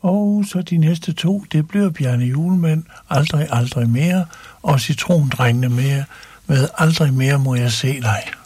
Og så de næste 2, det bliver Bjarne Julemand, Aldrig, aldrig mere, og Citrondrengene med Aldrig mere må jeg se dig.